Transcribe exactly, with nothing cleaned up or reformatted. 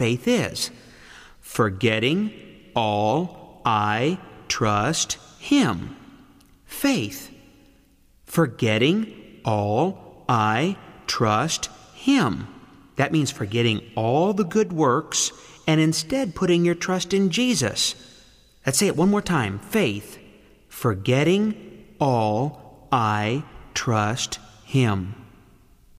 faith is. Forgetting all, I trust Him. Faith. Forgetting all, I trust Him. That means forgetting all the good works and instead putting your trust in Jesus. Let's say it one more time. Faith. Forgetting all, I trust Him.